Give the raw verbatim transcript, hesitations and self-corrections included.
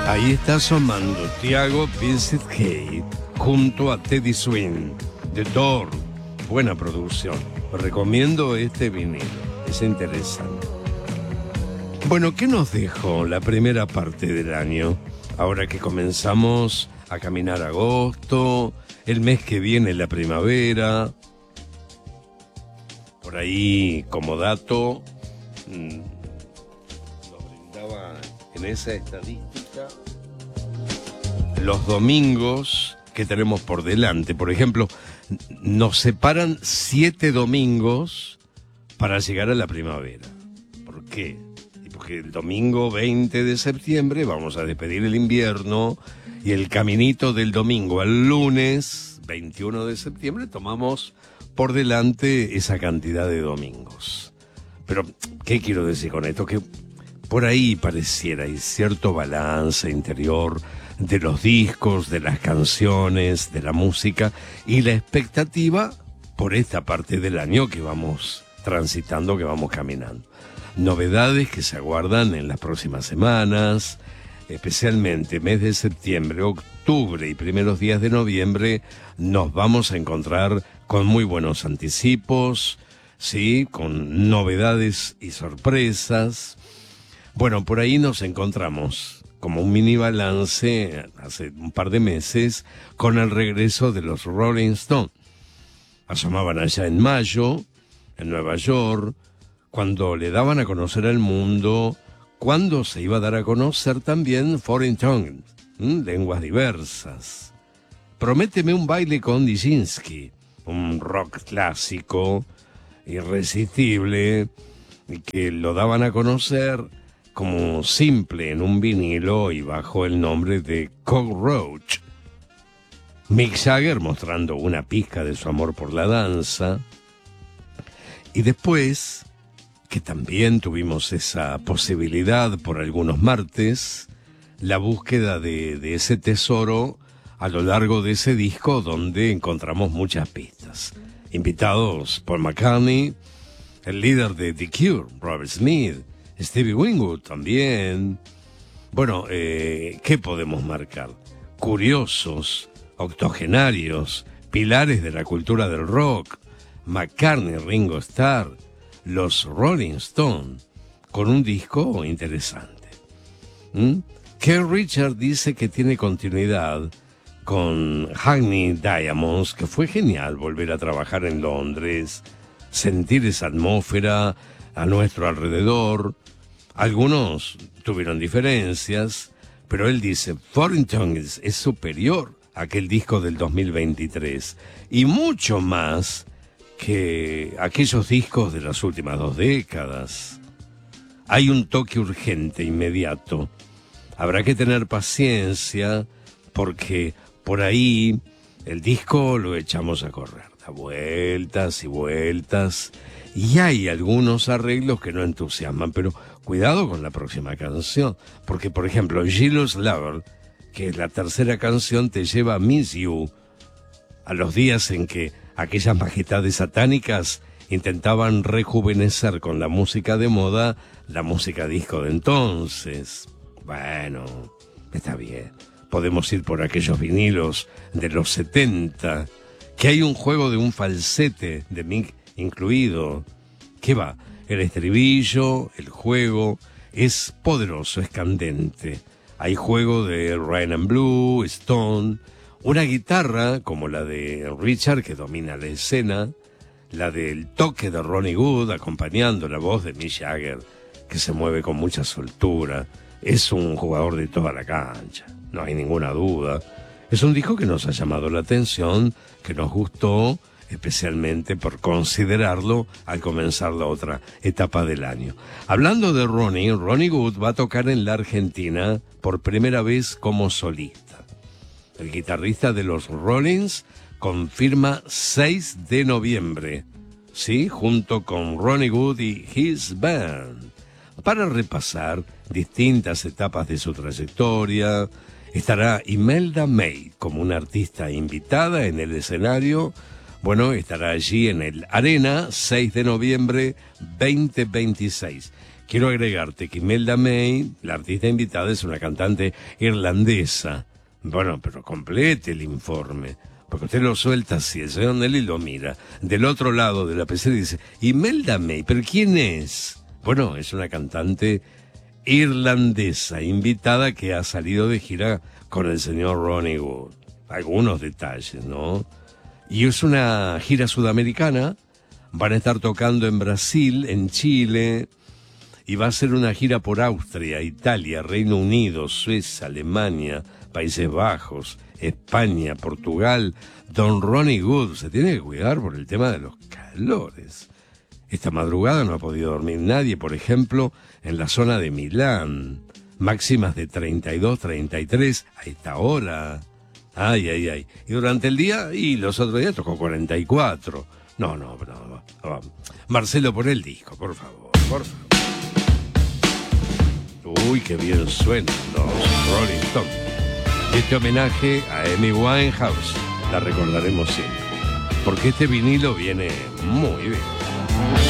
Ahí está asomando Thiago Vincent Hay junto a Teddy Swing, The Door. Buena producción. Recomiendo este vinilo, es interesante. Bueno, ¿qué nos dejó la primera parte del año? Ahora que comenzamos a caminar agosto, el mes que viene la primavera. Por ahí, como dato, mmm, lo brindaba en esa estadística los domingos que tenemos por delante. Por ejemplo, nos separan siete domingos para llegar a la primavera. ¿Por qué? Porque el domingo veinte de septiembre vamos a despedir el invierno y el caminito del domingo al lunes veintiuno de septiembre tomamos por delante esa cantidad de domingos. Pero, ¿qué quiero decir con esto? Que por ahí pareciera hay cierto balance interior de los discos, de las canciones, de la música y la expectativa por esta parte del año que vamos transitando, que vamos caminando. Novedades que se aguardan en las próximas semanas, especialmente mes de septiembre, octubre y primeros días de noviembre, nos vamos a encontrar con muy buenos anticipos, sí, con novedades y sorpresas. Bueno, por ahí nos encontramos como un mini balance hace un par de meses con el regreso de los Rolling Stones. Asomaban allá en mayo, en Nueva York, cuando le daban a conocer al mundo, cuando se iba a dar a conocer también Foreign Tongue, ¿m? lenguas diversas. Prométeme un baile con Nijinsky, un rock clásico, irresistible, y que lo daban a conocer como simple en un vinilo y bajo el nombre de Cockroach. Mick Jagger mostrando una pizca de su amor por la danza. Y después, que también tuvimos esa posibilidad por algunos martes, la búsqueda de, de ese tesoro a lo largo de ese disco donde encontramos muchas pistas. Invitados Paul McCartney, el líder de The Cure, Robert Smith, Stevie Winwood también. Bueno, eh, ¿qué podemos marcar? Curiosos, octogenarios, pilares de la cultura del rock, McCartney, Ringo Starr, los Rolling Stones, con un disco interesante. ¿Mm? Keith Richards dice que tiene continuidad con Hackney Diamonds, que fue genial volver a trabajar en Londres, sentir esa atmósfera a nuestro alrededor. Algunos tuvieron diferencias, pero él dice, Foreign Tongues es superior a aquel disco del dos mil veintitrés y mucho más que aquellos discos de las últimas dos décadas. Hay un toque urgente, inmediato. Habrá que tener paciencia porque por ahí el disco lo echamos a correr, da vueltas y vueltas. Y hay algunos arreglos que no entusiasman, pero cuidado con la próxima canción, porque por ejemplo, Jealous Lover, que es la tercera canción, te lleva a Miss You, a los días en que aquellas majestades satánicas intentaban rejuvenecer con la música de moda, la música disco de entonces. Bueno, está bien, podemos ir por aquellos vinilos de los setenta, que hay un juego de un falsete de Mick incluido. ¿Qué va? El estribillo, el juego, es poderoso, es candente. Hay juego de Rhythm and Blue, Stone, una guitarra como la de Richard que domina la escena, la del toque de Ronnie Wood acompañando la voz de Mick Jagger, que se mueve con mucha soltura. Es un jugador de toda la cancha, no hay ninguna duda. Es un disco que nos ha llamado la atención, que nos gustó, especialmente por considerarlo al comenzar la otra etapa del año. Hablando de Ronnie, Ronnie Wood va a tocar en la Argentina por primera vez como solista. El guitarrista de los Rollins confirma seis de noviembre, sí, junto con Ronnie Wood y His Band, para repasar distintas etapas de su trayectoria. Estará Imelda May como una artista invitada en el escenario. Bueno, estará allí en el Arena, seis de noviembre, veinte veintiséis. quiero agregarte que Imelda May, la artista invitada, es una cantante irlandesa. Bueno, pero complete el informe, porque usted lo suelta así, el señor Nelly lo mira. Del otro lado de la pecera dice, Imelda May, ¿pero quién es? Bueno, es una cantante irlandesa invitada que ha salido de gira con el señor Ronnie Wood. Algunos detalles, ¿no? Y es una gira sudamericana. Van a estar tocando en Brasil, en Chile, y va a ser una gira por Austria, Italia, Reino Unido, Suecia, Alemania, Países Bajos, España, Portugal. Don Ronnie Wood se tiene que cuidar por el tema de los calores. Esta madrugada no ha podido dormir nadie, por ejemplo, en la zona de Milán. Máximas de treinta y dos, treinta y tres a esta hora. Ay, ay, ay. Y durante el día, y los otros días tocó cuarenta y cuatro. No, no, no, no. Marcelo, pon el disco, por favor, por favor. Uy, qué bien suenan los Rolling Stones. Este homenaje a Amy Winehouse la recordaremos siempre, porque este vinilo viene muy bien.